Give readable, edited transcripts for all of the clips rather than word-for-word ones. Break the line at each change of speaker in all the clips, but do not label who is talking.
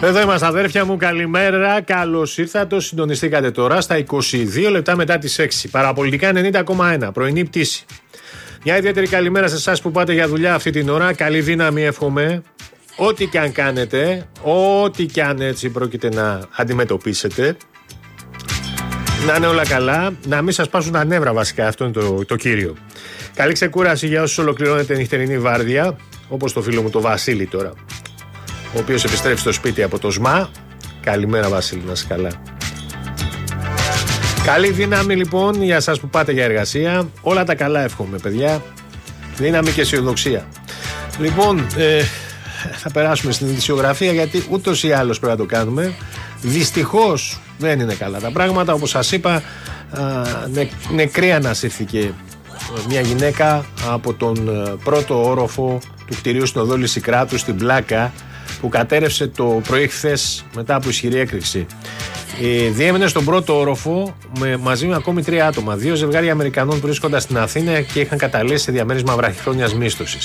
Εδώ είμαστε αδέρφια μου, καλημέρα. Καλώς ήρθατε, συντονιστήκατε τώρα στα 22 λεπτά μετά τις 6. Παραπολιτικά 90,1, πρωινή πτήση. Μια ιδιαίτερη καλημέρα σε εσάς που πάτε για δουλειά αυτή την ώρα. Καλή δύναμη εύχομαι. Ό,τι και αν κάνετε, ό,τι και αν έτσι πρόκειται να αντιμετωπίσετε, να είναι όλα καλά, να μην σας πάσουν τα νεύρα βασικά, αυτό είναι το κύριο. Καλή ξεκούραση για όσους ολοκληρώνετε νυχτερινή βάρδια, όπως το φίλο μου το Βασίλη τώρα, ο οποίος επιστρέφει στο σπίτι από το ΣΜΑ. Καλημέρα Βασίλη, να είσαι καλά. Καλή δύναμη λοιπόν για εσάς που πάτε για εργασία. Όλα τα καλά εύχομαι παιδιά. Δύναμη και αισιοδοξία. Λοιπόν, θα περάσουμε στην ειδησιογραφία, γιατί ούτως ή άλλως πρέπει να το κάνουμε. Δυστυχώς δεν είναι καλά τα πράγματα. Όπως σας είπα, νεκρή ανασύρθηκε μια γυναίκα από τον πρώτο όροφο του κτηρίου στην οδό Λυσικράτου στην Πλάκα, που κατέρευσε το πρωί χθες μετά από ισχυρή έκρηξη. Διέμενε στον πρώτο όροφο μαζί με ακόμη 3 άτομα. 2 ζευγάρια Αμερικανών που βρίσκονταν στην Αθήνα και είχαν καταλήξει σε διαμέρισμα βραχυχρόνιας μίσθωσης.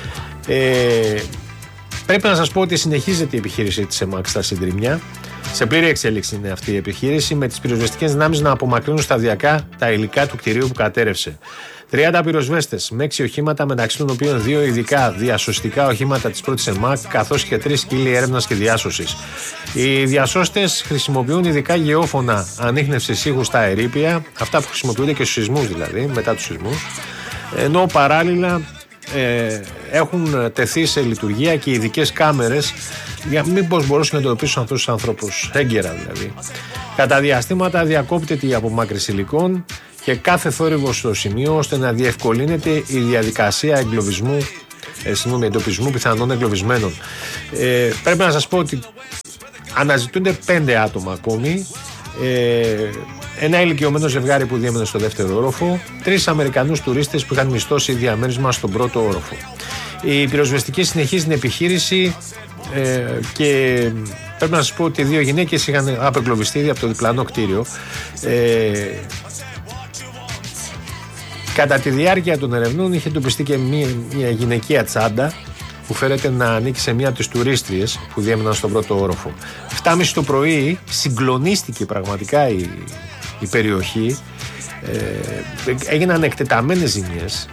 Πρέπει να σας πω ότι συνεχίζεται η επιχείρηση της ΕΜΑΚ στα Συντριμμιά. Σε πλήρη εξέλιξη είναι αυτή η επιχείρηση, με τις πυροσβεστικές δυνάμεις να απομακρύνουν σταδιακά τα υλικά του κτηρίου που κατέρευσε. 30 πυροσβέστες με 6 οχήματα, μεταξύ των οποίων 2 ειδικά διασωστικά οχήματα της πρώτης ΕΜΑΚ, καθώς και 3 σκύλοι έρευνας και διάσωσης. Οι διασώστες χρησιμοποιούν ειδικά γεώφωνα ανίχνευσης ήχου στα ερείπια, αυτά που χρησιμοποιούνται και στους σεισμούς δηλαδή, μετά τους σεισμούς, ενώ παράλληλα έχουν τεθεί σε λειτουργία και ειδικές κάμερες για μήπως μπορούσαν να εντοπίσουν αυτούς τους ανθρώπους έγκαιρα δηλαδή. Κατά διαστήματα διακόπτεται η απομάκρυνση υλικών και κάθε θόρυβος στο σημείο, ώστε να διευκολύνεται η διαδικασία εντοπισμού πιθανών εγκλωβισμένων. Πρέπει να σας πω ότι αναζητούνται 5 άτομα ακόμη. Ένα ηλικιωμένο ζευγάρι που διέμενε στο δεύτερο όροφο, 3 Αμερικανούς τουρίστες που είχαν μισθώσει διαμέρισμα στον πρώτο όροφο. Η πυροσβεστική συνεχίζει την επιχείρηση και πρέπει να σας πω ότι 2 γυναίκες είχαν απεγκλωβιστεί ήδη από το διπλανό κτίριο. Κατά τη διάρκεια των ερευνών είχε εντοπιστεί και μια γυναικεία τσάντα που φέρεται να ανήκει σε μία από τις τουρίστριες που διέμεναν στον πρώτο όροφο. 7.30 το πρωί συγκλονίστηκε πραγματικά η περιοχή. Έγιναν εκτεταμένες ζημιές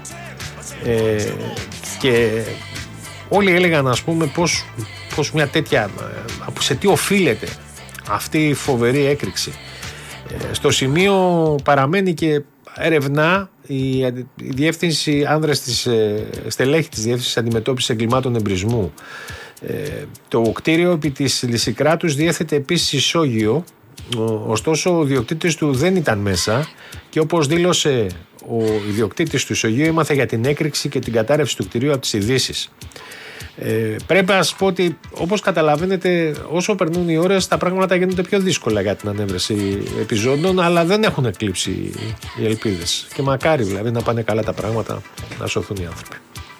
και όλοι έλεγαν, ας πούμε, πως μια τέτοια, σε τι οφείλεται αυτή η φοβερή έκρηξη. Στο σημείο παραμένει και ερευνά η διεύθυνση άνδρας στελέχη της Διεύθυνσης Αντιμετώπισης Εγκλημάτων Εμπρισμού. Το κτίριο επί της Λυσικράτους διέθετε επίσης ισόγειο, ωστόσο ο ιδιοκτήτης του δεν ήταν μέσα και όπως δήλωσε ο ιδιοκτήτης του ισογείου, έμαθε για την έκρηξη και την κατάρρευση του κτιρίου από τις ειδήσεις. Πρέπει να σας πω ότι, όπως καταλαβαίνετε, όσο περνούν οι ώρες τα πράγματα γίνονται πιο δύσκολα για την ανέβρεση επιζώντων, αλλά δεν έχουν εκλείψει οι ελπίδες και μακάρι δηλαδή να πάνε καλά τα πράγματα, να σωθούν οι άνθρωποι.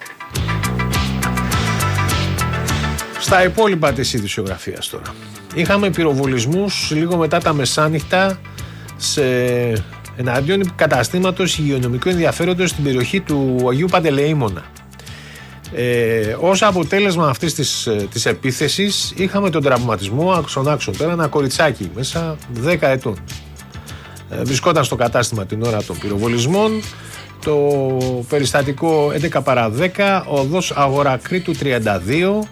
Στα υπόλοιπα της ειδησιογραφίας τώρα, είχαμε πυροβολισμούς λίγο μετά τα μεσάνυχτα εναντίον καταστήματος υγειονομικού ενδιαφέροντος στην περιοχή του Αγίου Παντελεήμωνα. Ως αποτέλεσμα αυτής της επίθεσης είχαμε τον τραυματισμό άξον τώρα ένα κοριτσάκι μέσα 10 ετών. Βρισκόταν στο κατάστημα την ώρα των πυροβολισμών. Το περιστατικό 11 παρά 10, οδός Αγορακρίτου 32.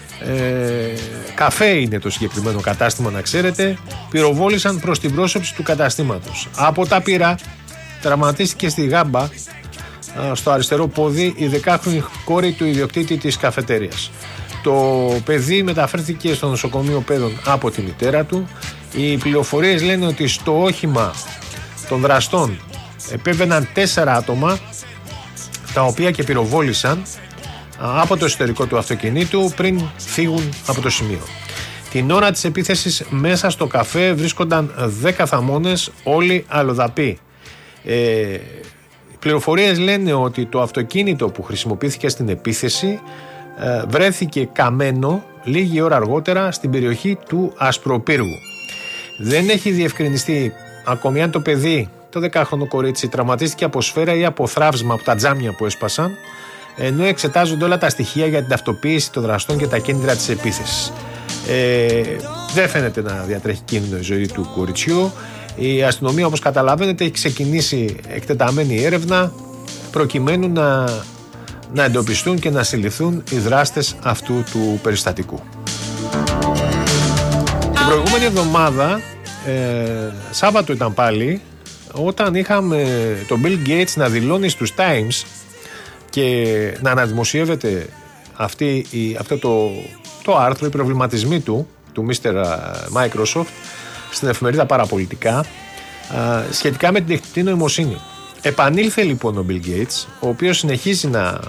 Καφέ είναι το συγκεκριμένο κατάστημα, να ξέρετε. Πυροβόλησαν προς την πρόσωψη του καταστήματος. Από τα πυρά τραυματίστηκε στη γάμπα, στο αριστερό πόδι, η 10χρονη κόρη του ιδιοκτήτη της καφετέριας. Το παιδί μεταφέρθηκε στο νοσοκομείο παιδών από τη μητέρα του. Οι πληροφορίες λένε ότι στο όχημα των δραστών επέβαιναν 4 άτομα, τα οποία και πυροβόλησαν από το εσωτερικό του αυτοκινήτου πριν φύγουν από το σημείο. Την ώρα της επίθεσης μέσα στο καφέ βρίσκονταν 10 θαμώνες, όλοι αλλοδαποί. Οι πληροφορίες λένε ότι το αυτοκίνητο που χρησιμοποιήθηκε στην επίθεση βρέθηκε καμένο λίγη ώρα αργότερα στην περιοχή του Ασπροπύργου. Δεν έχει διευκρινιστεί ακόμη αν το παιδί, το 10χρονο κορίτσι, τραυματίστηκε από σφαίρα ή από θράψμα από τα τζάμια που έσπασαν, ενώ εξετάζονται όλα τα στοιχεία για την ταυτοποίηση των δραστών και τα κίνητρα της επίθεσης. Δεν φαίνεται να διατρέχει κίνδυνο η ζωή του κοριτσιού. Η αστυνομία, όπως καταλαβαίνετε, έχει ξεκινήσει εκτεταμένη έρευνα προκειμένου να εντοπιστούν και να συλληφθούν οι δράστες αυτού του περιστατικού. Την προηγούμενη εβδομάδα, Σάββατο ήταν πάλι, όταν είχαμε τον Bill Gates να δηλώνει στους Times και να αναδημοσιεύεται αυτό το άρθρο, οι προβληματισμοί του Mr. Microsoft στην εφημερίδα Παραπολιτικά σχετικά με την τεχνητή νοημοσύνη. Επανήλθε λοιπόν ο Bill Gates, ο οποίος συνεχίζει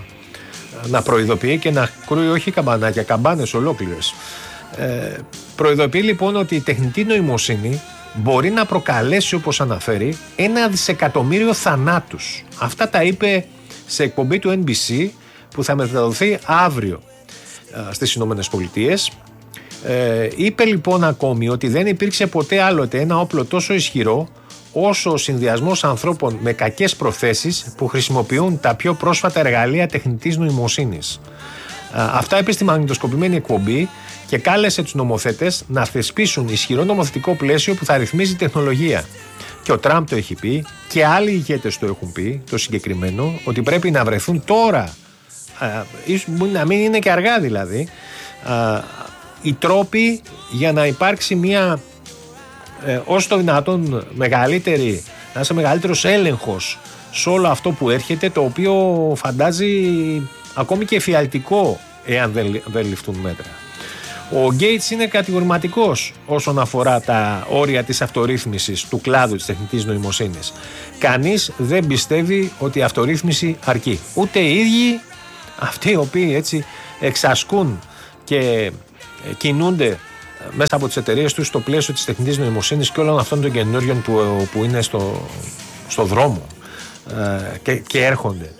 να προειδοποιεί και να κρούει όχι καμπανάκια, καμπάνες ολόκληρες. Προειδοποιεί λοιπόν ότι η τεχνητή νοημοσύνη μπορεί να προκαλέσει, όπως αναφέρει, 1 δισεκατομμύριο θανάτους. Αυτά τα είπε σε εκπομπή του NBC που θα μεταδοθεί αύριο στις Ηνωμένες Πολιτείες. Είπε λοιπόν ακόμη ότι δεν υπήρξε ποτέ άλλοτε ένα όπλο τόσο ισχυρό όσο ο συνδυασμός ανθρώπων με κακές προθέσεις που χρησιμοποιούν τα πιο πρόσφατα εργαλεία τεχνητής νοημοσύνης. Αυτά είπε στη μαγνητοσκοπημένη εκπομπή και κάλεσε τους νομοθέτες να θεσπίσουν ισχυρό νομοθετικό πλαίσιο που θα ρυθμίζει τεχνολογία. Και ο Τραμπ το έχει πει και άλλοι ηγέτες το έχουν πει, το συγκεκριμένο, ότι πρέπει να βρεθούν τώρα, ίσως να μην είναι και αργά δηλαδή, οι τρόποι για να υπάρξει μια όσο το δυνατόν μεγαλύτερος έλεγχος σε όλο αυτό που έρχεται, το οποίο φαντάζει ακόμη και εφιαλτικό εάν δεν ληφθούν μέτρα. Ο Gates είναι κατηγορηματικός όσον αφορά τα όρια της αυτορύθμισης του κλάδου της τεχνητής νοημοσύνης. Κανείς δεν πιστεύει ότι η αυτορύθμιση αρκεί. Ούτε οι ίδιοι αυτοί οι οποίοι έτσι εξασκούν και κινούνται μέσα από τις εταιρείες τους στο πλαίσιο της τεχνητής νοημοσύνης και όλων αυτών των καινούριων που είναι στο δρόμο και έρχονται.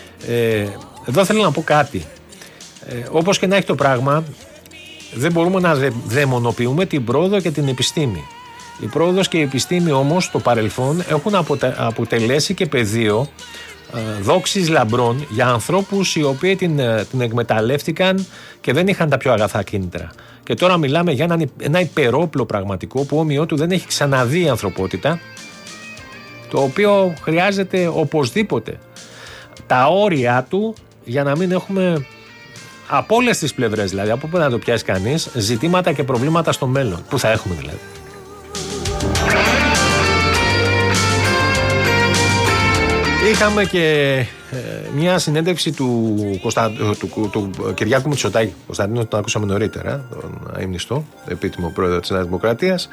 Εδώ θέλω να πω κάτι. Όπως και να έχει το πράγμα, δεν μπορούμε να δαιμονοποιούμε την πρόοδο και την επιστήμη. Η πρόοδος και η επιστήμη όμως στο παρελθόν έχουν αποτελέσει και πεδίο δόξης λαμπρών για ανθρώπους οι οποίοι την εκμεταλλεύτηκαν και δεν είχαν τα πιο αγαθά κίνητρα. Και τώρα μιλάμε για ένα υπερόπλο πραγματικό που όμοιό του δεν έχει ξαναδεί η ανθρωπότητα, το οποίο χρειάζεται οπωσδήποτε τα όρια του για να μην έχουμε από όλες τις πλευρές, δηλαδή από πού να το πιάσει κανείς, ζητήματα και προβλήματα στο μέλλον, που θα έχουμε δηλαδή. Είχαμε και μια συνέντευξη του Κυριάκου Μητσοτάκη. Κωνσταντίνο τον ακούσαμε νωρίτερα, τον αείμνηστο, επίτιμο πρόεδρο της Νέας Δημοκρατίας.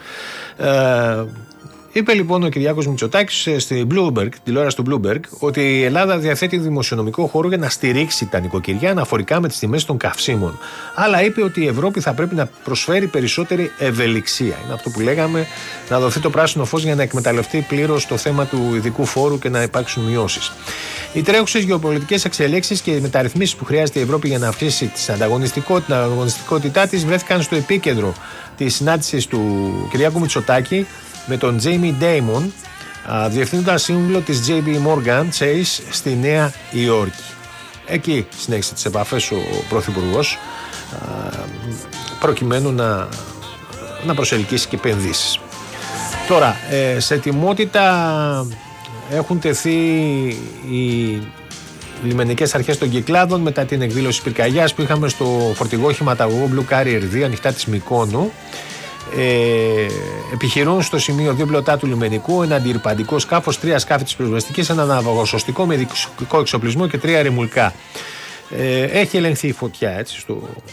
Είπε λοιπόν ο Κυριάκος Μητσοτάκης στη Bloomberg, τηλεόραση του Bloomberg, ότι η Ελλάδα διαθέτει δημοσιονομικό χώρο για να στηρίξει τα νοικοκυριά αναφορικά με τις τιμές των καυσίμων. Αλλά είπε ότι η Ευρώπη θα πρέπει να προσφέρει περισσότερη ευελιξία. Είναι αυτό που λέγαμε, να δοθεί το πράσινο φως για να εκμεταλλευτεί πλήρως το θέμα του ειδικού φόρου και να υπάρξουν μειώσεις. Οι τρέχουσες γεωπολιτικές εξελίξεις και οι μεταρρυθμίσεις που χρειάζεται η Ευρώπη για να αυξήσει την αγωνιστικότητά της βρέθηκαν στο επίκεντρο της συνάντησης του Κυριάκου Μητσοτάκη με τον Τζέιμι Ντέιμον, διευθύνοντα σύμβουλο της JP Morgan Chase στη Νέα Υόρκη. Εκεί συνέχισε τις επαφές ο Πρωθυπουργός προκειμένου να προσελκύσει και επενδύσεις. Τώρα, σε ετοιμότητα έχουν τεθεί οι λιμενικές αρχές των Κυκλάδων μετά την εκδήλωση πυρκαγιάς που είχαμε στο φορτηγό χηματαγωγό Blue Carrier 2 ανοιχτά της Μυκόνου. Επιχειρούν στο σημείο 2 πλωτά του λιμενικού ένα αντιρρυπαντικό σκάφος, 3 σκάφη της πυροσβεστικής, ένα ναυαγοσωστικό με ειδικό εξοπλισμό και 3 ρημουλκά. Έχει ελεγχθεί η φωτιά έτσι,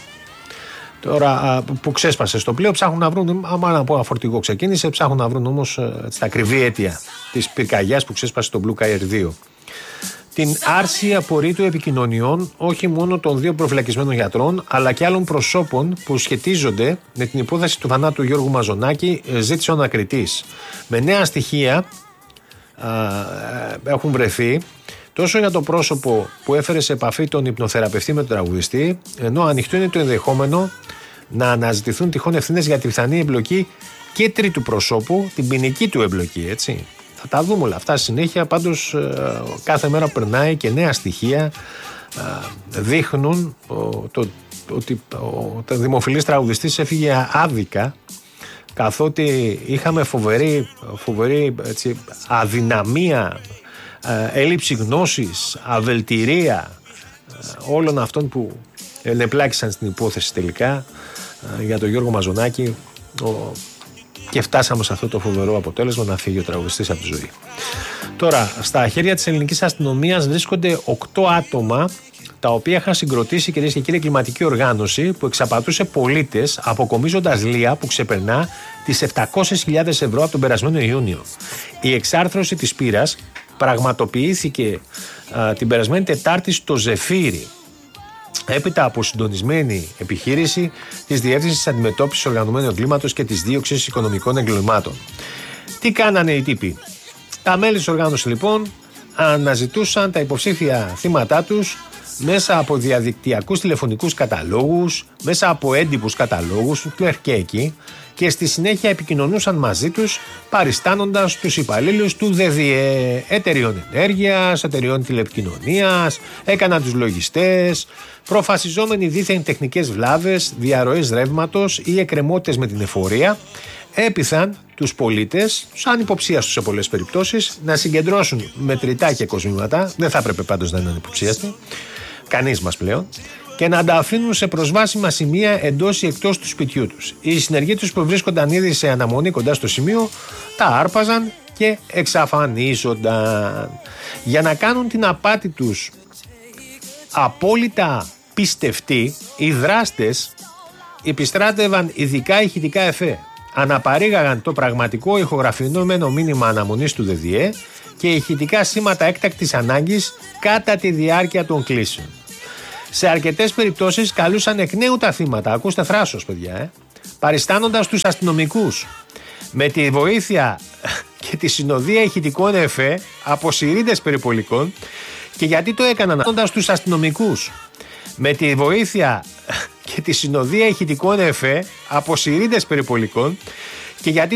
τώρα που ξέσπασε στο πλοίο. Ψάχνουν να βρουν, άμα να πω ένα φορτηγό ξεκίνησε, ψάχνουν να βρουν όμως τα ακριβή αίτια της πυρκαγιάς που ξέσπασε στο Blue Carrier 2. Την άρση απορρίτου επικοινωνιών όχι μόνο των 2 προφυλακισμένων γιατρών αλλά και άλλων προσώπων που σχετίζονται με την υπόθεση του θανάτου Γιώργου Μαζονάκη ζήτησε ο ανακριτής. Με νέα στοιχεία έχουν βρεθεί τόσο για το πρόσωπο που έφερε σε επαφή τον υπνοθεραπευτή με τον τραγουδιστή, ενώ ανοιχτό είναι το ενδεχόμενο να αναζητηθούν τυχόν ευθύνες για τη πιθανή εμπλοκή και τρίτου προσώπου, την ποινική του εμπλοκή, έτσι. Θα τα δούμε όλα αυτά συνέχεια, πάντως κάθε μέρα περνάει και νέα στοιχεία δείχνουν ότι ο δημοφιλής τραγουδιστής έφυγε άδικα, καθότι είχαμε φοβερή έτσι, αδυναμία, έλλειψη γνώσης, αβελτηρία όλων αυτών που ενεπλάκησαν στην υπόθεση τελικά για τον Γιώργο Μαζονάκη, και φτάσαμε σε αυτό το φοβερό αποτέλεσμα να φύγει ο τραγουδιστής από τη ζωή. Τώρα, στα χέρια της ελληνικής αστυνομίας βρίσκονται 8 άτομα, τα οποία είχαν συγκροτήσει, κυρίες και κύριοι, κλιματική οργάνωση που εξαπατούσε πολίτες αποκομίζοντας λία που ξεπερνά τις 700.000 ευρώ από τον περασμένο Ιούνιο. Η εξάρθρωση της πύρας πραγματοποιήθηκε την περασμένη Τετάρτη στο Ζεφύρι, έπειτα από συντονισμένη επιχείρηση της Διεύθυνσης Αντιμετώπισης Οργανωμένου Εγκλήματος και της Δίωξης Οικονομικών Εγκλημάτων. Τι κάνανε οι τύποι? Τα μέλη της οργάνωσης λοιπόν αναζητούσαν τα υποψήφια θύματά τους μέσα από διαδικτυακούς τηλεφωνικούς καταλόγους, μέσα από έντυπους καταλόγους μέχρι και εκεί, και στη συνέχεια επικοινωνούσαν μαζί τους παριστάνοντας τους υπαλλήλους του ΔΔΕ, εταιριών ενέργειας, εταιριών τηλεπικοινωνίας, έκαναν τους λογιστές, προφασιζόμενοι δίθεν τεχνικές βλάβες, διαρροές ρεύματος ή εκκρεμότητες με την εφορία, έπειθαν τους πολίτες, σαν υποψίαστους σε πολλές περιπτώσεις, να συγκεντρώσουν μετρητά και κοσμήματα, δεν θα έπρεπε πάντως να είναι υποψίαστοι, κανείς μας πλέον, και να τα αφήνουν σε προσβάσιμα σημεία εντός ή εκτός του σπιτιού τους. Οι συνεργοί τους που βρίσκονταν ήδη σε αναμονή κοντά στο σημείο τα άρπαζαν και εξαφανίζονταν. Για να κάνουν την απάτη τους απόλυτα πιστευτή, οι δράστες επιστράτευαν ειδικά ηχητικά εφέ. Αναπαρήγαγαν το πραγματικό ηχογραφημένο μήνυμα αναμονής του ΔΔΕ και ηχητικά σήματα έκτακτης ανάγκης κατά τη διάρκεια των κλήσεων. Σε αρκετές περιπτώσεις καλούσαν εκ νέου τα θύματα, ακούστε θράσος παιδιά, παριστάνοντας τους αστυνομικούς. Με τη βοήθεια και τη συνοδεία ηχητικών εφέ από συρρήντες περιπολικών. Και γιατί το έκαναν? Τους αστυνομικούς. Με τη βοήθεια και τη συνοδεία ηχητικών εφέ από συρρήντες περιπολικών. Και γιατί